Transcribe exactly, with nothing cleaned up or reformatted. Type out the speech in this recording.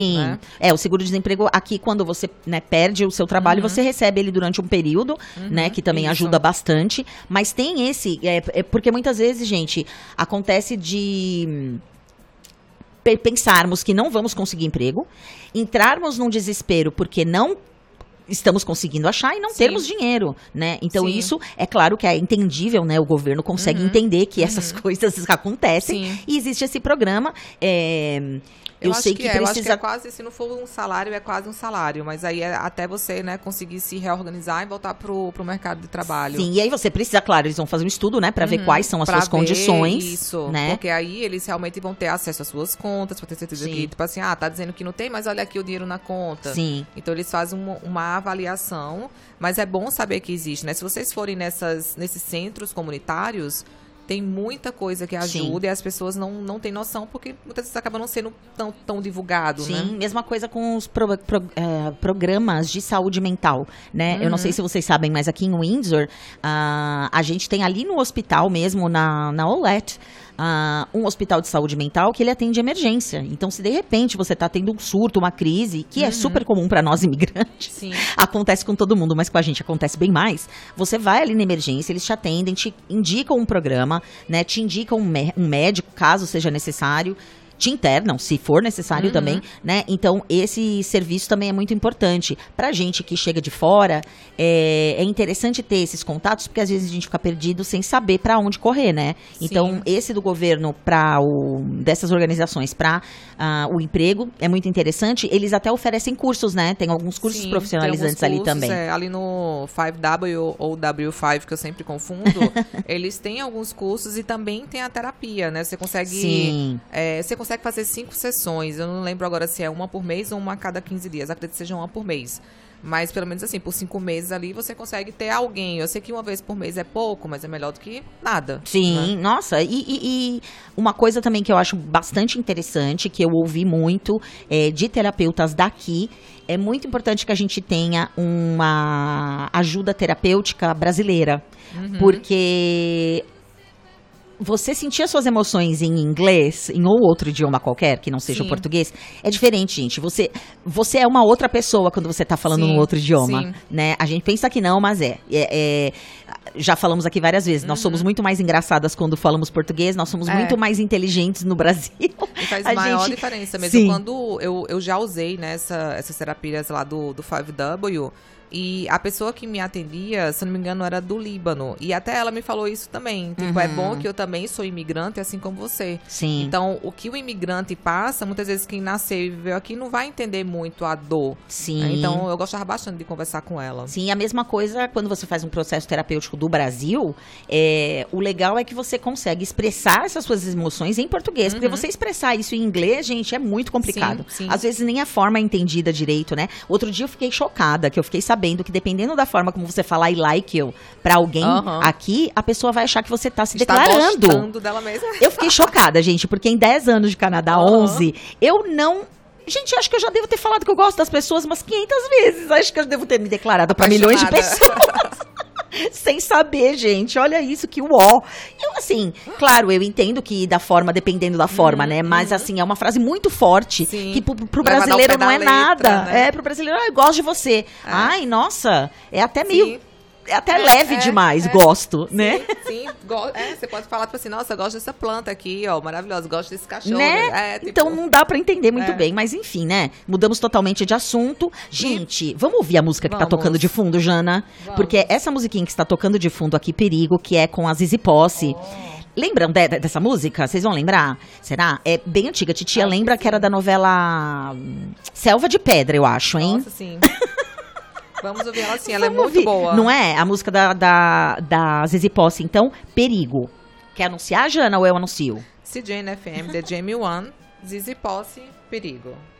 Sim. Né? É, o seguro-desemprego aqui, quando você, né, perde o seu trabalho, Uhum. você recebe ele durante um período, Uhum, né, que também isso. ajuda bastante. Mas tem esse, é, é porque muitas vezes, gente, acontece de hum, pe- pensarmos que não vamos conseguir emprego, entrarmos num desespero porque não estamos conseguindo achar e não Sim. termos dinheiro, né? Então Sim. isso é claro que é entendível, né? O governo consegue Uhum. entender que essas Uhum. coisas acontecem. Sim. E existe esse programa. é, Eu, Eu, acho sei que, que, é, eu acho que precisa. é quase, se não for um salário, é quase um salário. Mas aí é até você, né, conseguir se reorganizar e voltar pro, pro mercado de trabalho. Sim, e aí você precisa, claro, eles vão fazer um estudo, né, pra ver Uhum, quais são as pra suas ver condições, isso, né? porque aí eles realmente vão ter acesso às suas contas, pra ter certeza Sim. que, tipo assim, ah, tá dizendo que não tem, mas olha aqui o dinheiro na conta. Sim. Então eles fazem uma, uma avaliação, mas é bom saber que existe, né? Se vocês forem nessas, nesses centros comunitários, tem muita coisa que ajuda Sim. e as pessoas não, não têm noção, porque muitas vezes acaba não sendo tão, tão divulgado, Sim, né? mesma coisa com os pro- pro- eh, programas de saúde mental, né? Eu não sei se vocês sabem, mas aqui em Windsor, ah, a gente tem ali no hospital mesmo, na, na Olete, ah, um hospital de saúde mental que ele atende emergência. Então, se de repente você está tendo um surto, uma crise, que é super comum para nós imigrantes, Sim. acontece com todo mundo, mas com a gente acontece bem mais. Você vai ali na emergência, eles te atendem, te indicam um programa, né? Te indicam um, mé- um médico, caso seja necessário. Te internam, se for necessário Uhum. também, né? Então, esse serviço também é muito importante. Pra gente que chega de fora, é, é interessante ter esses contatos, porque às vezes a gente fica perdido sem saber pra onde correr, né? Sim. Então, esse do governo para o dessas organizações para o emprego é muito interessante. Eles até oferecem cursos, né? Tem alguns cursos Sim, profissionalizantes tem alguns ali cursos, também. é, ali no cinco W ou W cinco, que eu sempre confundo, eles têm alguns cursos e também tem a terapia, né? Você consegue, Sim. é, você consegue fazer cinco sessões. Eu não lembro agora se é uma por mês ou uma a cada quinze dias. Acredito que seja uma por mês. Mas pelo menos assim, por cinco meses ali você consegue ter alguém. Eu sei que uma vez por mês é pouco, mas é melhor do que nada. Sim, né? nossa, e, e- e uma coisa também que eu acho bastante interessante, que eu ouvi muito é, de terapeutas daqui, é muito importante que a gente tenha uma ajuda terapêutica brasileira, Uhum. porque você sentir as suas emoções em inglês, em ou outro idioma qualquer, que não seja Sim. o português, é diferente, gente. Você, você é uma outra pessoa quando você está falando Sim, num outro idioma, sim. né? A gente pensa que não, mas é. É- é- já falamos aqui várias vezes, nós somos muito mais engraçadas quando falamos português, nós somos Uhum. É. muito mais inteligentes no Brasil. E faz A maior gente- diferença mesmo. Sim. Quando eu, eu já usei, né, essa- essas terapias lá do, do cinco W, e a pessoa que me atendia, se não me engano, era do Líbano. E até ela me falou isso também. Tipo, é bom que eu também sou imigrante, assim como você. Sim. Então, o que o imigrante passa, muitas vezes quem nasceu e viveu aqui não vai entender muito a dor. Sim. Então, eu gostava bastante de conversar com ela. Sim, a mesma coisa quando você faz um processo terapêutico do Brasil, é, o legal é que você consegue expressar essas suas emoções em português, porque você expressar isso em inglês, gente, é muito complicado. Sim, sim. Às vezes nem a forma é entendida direito, né? Outro dia eu fiquei chocada, que eu fiquei sabendo que dependendo da forma como você falar I like you pra alguém Aham. aqui, a pessoa vai achar que você tá se Está declarando. gostando dela mesma. Eu fiquei chocada, gente, porque em dez anos de Canadá, Aham. onze, eu não... Gente, acho que eu já devo ter falado que eu gosto das pessoas umas quinhentas vezes. Acho que eu devo ter me declarado pra milhões de Apaixonada. pessoas. Sem saber, gente. Olha isso, que uó. Eu, assim, claro, eu entendo que da forma, dependendo da forma, né? Mas, assim, é uma frase muito forte. Sim. Que pro, pro Levada ao brasileiro pé não da é letra, nada. né? É, pro brasileiro, ah, eu gosto de você. Ai, nossa. É até meio... Sim. É até É, leve é, demais, é. gosto, né? Sim, go- é, você pode falar, tipo assim, nossa, eu gosto dessa planta aqui, ó, maravilhosa, gosto desse cachorro. Né? É, tipo, Então não dá pra entender muito É. bem, mas enfim, né? Mudamos totalmente de assunto. Gente, vamos ouvir a música que tá Vamos. tocando de fundo, Jana? Vamos. Porque essa musiquinha que está tocando de fundo aqui, Perigo, que é com a Zizi Posse. Lembram de- de- dessa música? Vocês vão lembrar? Será? É bem antiga. Titia Acho lembra que que era da novela hum, Selva de Pedra, eu acho, hein? Nossa, sim. Vamos ouvir ela assim, ela é Vamos muito ouvir. boa. Não é? A música da, da, da Zizi Posse. Então, Perigo. Quer anunciar, Jana, ou eu anuncio? C J N F M, The Jamie One, Zizi Posse, Perigo.